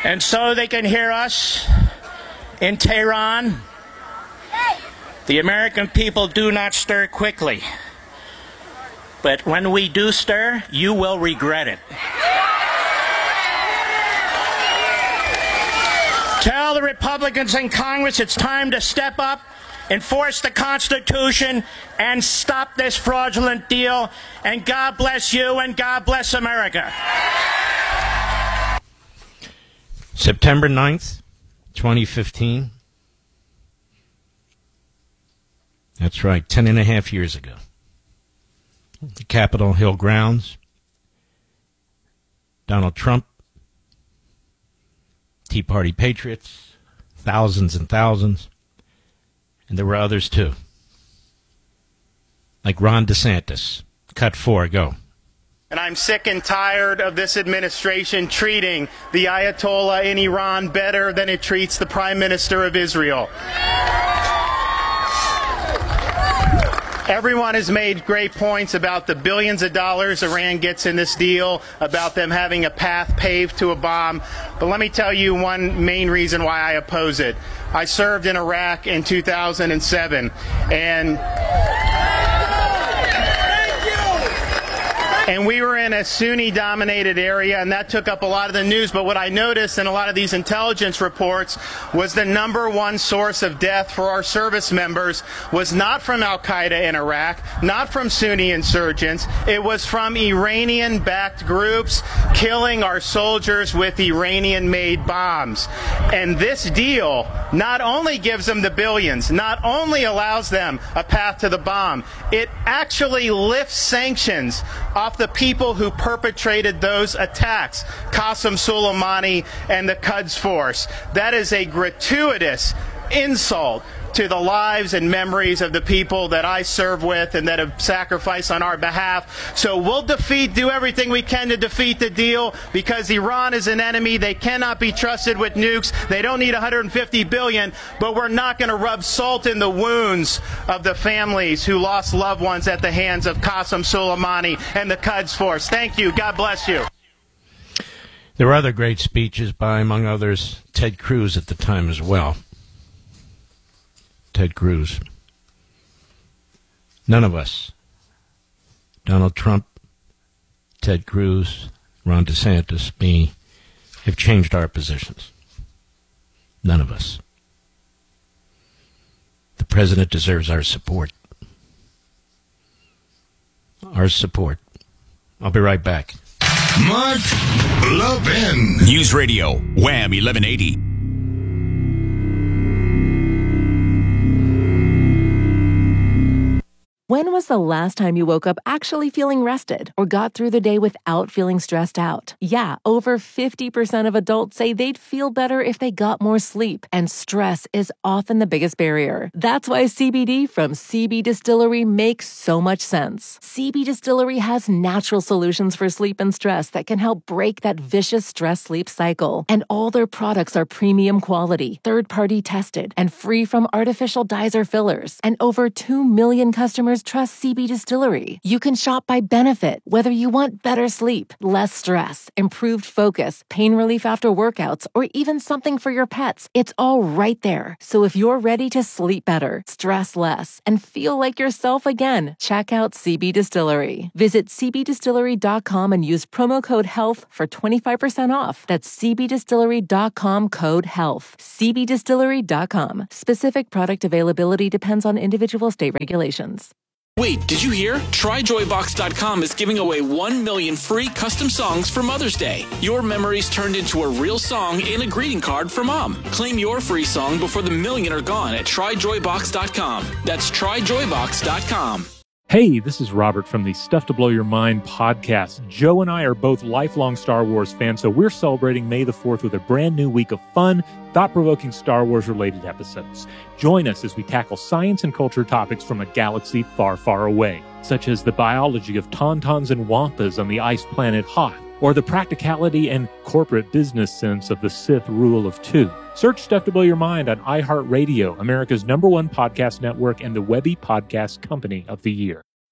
And so they can hear us in Tehran. The American people do not stir quickly. But when we do stir, you will regret it. Tell the Republicans in Congress it's time to step up, enforce the Constitution, and stop this fraudulent deal. And God bless you, and God bless America. September 9th, 2015. That's right, 10 and a half years ago. The Capitol Hill grounds. Donald Trump, Tea Party patriots, thousands and thousands. And there were others too. Like Ron DeSantis. Cut 4, go. And I'm sick and tired of this administration treating the Ayatollah in Iran better than it treats the Prime Minister of Israel. Everyone has made great points about the billions of dollars Iran gets in this deal, about them having a path paved to a bomb. But let me tell you one main reason why I oppose it. I served in Iraq in 2007, and we were in a Sunni-dominated area, and that took up a lot of the news. But what I noticed in a lot of these intelligence reports was the number one source of death for our service members was not from al-Qaeda in Iraq, not from Sunni insurgents. It was from Iranian-backed groups killing our soldiers with Iranian-made bombs. And this deal not only gives them the billions, not only allows them a path to the bomb, it actually lifts sanctions off the people who perpetrated those attacks, Qasem Soleimani and the Quds Force. That is a gratuitous insult to the lives and memories of the people that I serve with and that have sacrificed on our behalf. So we'll do everything we can to defeat the deal, because Iran is an enemy. They cannot be trusted with nukes. They don't need $150 billion, but we're not going to rub salt in the wounds of the families who lost loved ones at the hands of Qasem Soleimani and the Quds Force. Thank you. God bless you. There were other great speeches by, among others, Ted Cruz at the time as well. Ted Cruz. None of us, Donald Trump, Ted Cruz, Ron DeSantis, me, have changed our positions. None of us. The president deserves our support. Our support. I'll be right back. Mark Levin. News Radio, Wham 1180. When was the last time you woke up actually feeling rested or got through the day without feeling stressed out? Yeah, over 50% of adults say they'd feel better if they got more sleep, and stress is often the biggest barrier. That's why CBD from CB Distillery makes so much sense. CB Distillery has natural solutions for sleep and stress that can help break that vicious stress-sleep cycle. And all their products are premium quality, third-party tested, and free from artificial dyes or fillers. And over 2 million customers trust CB Distillery. You can shop by benefit, whether you want better sleep, less stress, improved focus, pain relief after workouts, or even something for your pets. It's all right there. So if you're ready to sleep better, stress less, and feel like yourself again, check out CB Distillery. Visit cbdistillery.com and use promo code HEALTH for 25% off. That's cbdistillery.com, code HEALTH. cbdistillery.com. Specific product availability depends on individual state regulations. Wait, did you hear? TryJoyBox.com is giving away 1 million free custom songs for Mother's Day. Your memories turned into a real song in a greeting card for Mom. Claim your free song before the million are gone at TryJoyBox.com. That's TryJoyBox.com. Hey, this is Robert from the Stuff to Blow Your Mind podcast. Joe and I are both lifelong Star Wars fans, so we're celebrating May the 4th with a brand new week of fun, thought-provoking Star Wars-related episodes. Join us as we tackle science and culture topics from a galaxy far, far away, such as the biology of tauntauns and wampas on the ice planet Hoth, or the practicality and corporate business sense of the Sith rule of two. Search Stuff to Blow Your Mind on iHeartRadio, America's #1 podcast network and the Webby Podcast Company of the Year.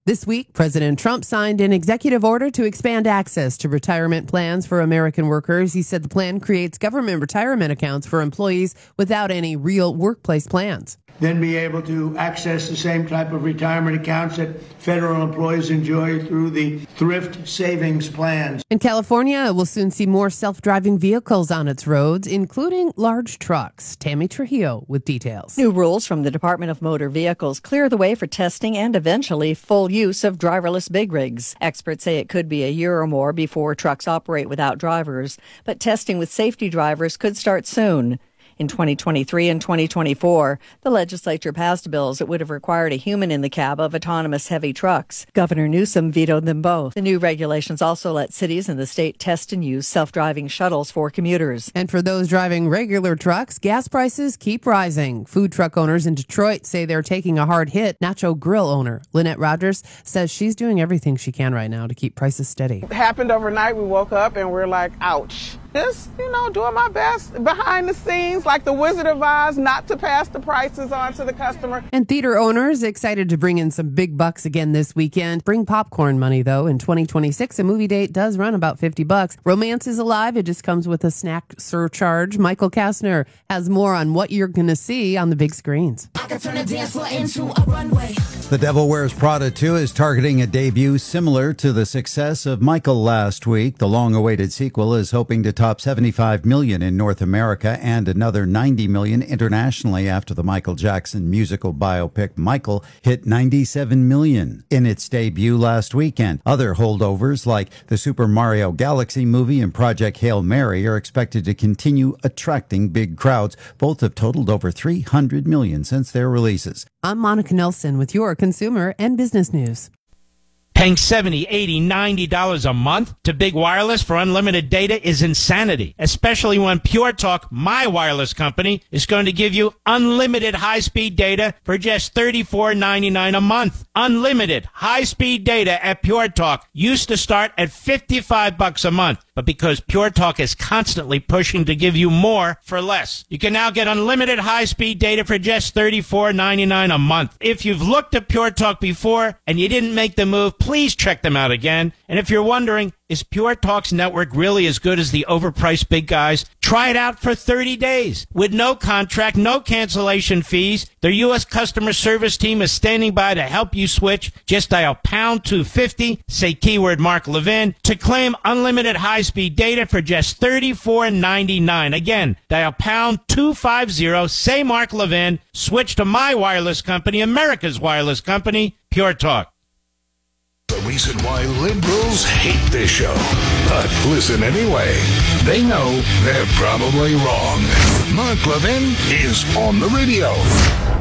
This week, President Trump signed an executive order to expand access to retirement plans for American workers. He said the plan creates government retirement accounts for employees without any real workplace plans. Then be able to access the same type of retirement accounts that federal employees enjoy through the thrift savings plans. In California, we'll soon see more self-driving vehicles on its roads, including large trucks. Tammy Trujillo with details. New rules from the Department of Motor Vehicles clear the way for testing and eventually full use of driverless big rigs. Experts say it could be a year or more before trucks operate without drivers, but testing with safety drivers could start soon. In 2023 and 2024, the legislature passed bills that would have required a human in the cab of autonomous heavy trucks. Governor Newsom vetoed them both. The new regulations also let cities in the state test and use self-driving shuttles for commuters. And for those driving regular trucks, gas prices keep rising. Food truck owners in Detroit say they're taking a hard hit. Nacho Grill owner Lynette Rogers says she's doing everything she can right now to keep prices steady. It happened overnight. We woke up and we're like, ouch. Just, doing my best behind the scenes, like the Wizard of Oz, not to pass the prices on to the customer. And theater owners excited to bring in some big bucks again this weekend. Bring popcorn money, though. In 2026, a movie date does run about $50. Romance is alive. It just comes with a snack surcharge. Michael Kastner has more on what you're going to see on the big screens. I can turn a dance floor into a runway. The Devil Wears Prada 2 is targeting a debut similar to the success of Michael last week. The long-awaited sequel is hoping to top $75 million in North America and another $90 million internationally after the Michael Jackson musical biopic Michael hit $97 million in its debut last weekend. Other holdovers like the Super Mario Galaxy movie and Project Hail Mary are expected to continue attracting big crowds. Both have totaled over $300 million since their releases. I'm Monica Nelson with your consumer and business news. Paying $70, $80, $90 a month to Big Wireless for unlimited data is insanity, especially when Pure Talk, my wireless company, is going to give you unlimited high-speed data for just $34.99 a month. Unlimited high-speed data at Pure Talk used to start at $55 a month, but because Pure Talk is constantly pushing to give you more for less, you can now get unlimited high-speed data for just $34.99 a month. If you've looked at Pure Talk before and you didn't make the move, please check them out again. And if you're wondering, is Pure Talk's network really as good as the overpriced big guys? Try it out for 30 days with no contract, no cancellation fees. Their U.S. customer service team is standing by to help you switch. Just dial pound 250, say keyword Mark Levin, to claim unlimited high-speed data for just $34.99. Again, dial pound 250, say Mark Levin, switch to my wireless company, America's wireless company, Pure Talk. The reason why liberals hate this show. But listen anyway. They know they're probably wrong. Mark Levin is on the radio.